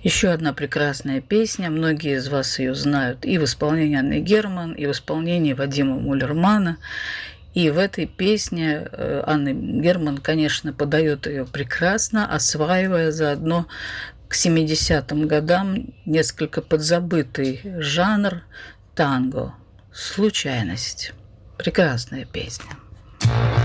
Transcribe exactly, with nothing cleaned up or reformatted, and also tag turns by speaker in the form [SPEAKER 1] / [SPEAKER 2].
[SPEAKER 1] Еще одна прекрасная песня, многие из вас ее знают и в исполнении Анны Герман, и в исполнении Вадима Муллермана. И в этой песне Анна Герман, конечно, подает ее прекрасно, осваивая заодно к семидесятым годам несколько подзабытый жанр танго. «Случайность». Прекрасная песня.